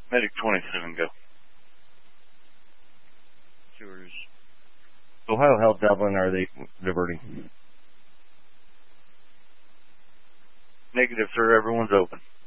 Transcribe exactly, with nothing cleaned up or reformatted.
Medic twenty-seven, go. Sewers. Ohio Health, Dublin, are they diverting? Negative, sir. Everyone's open.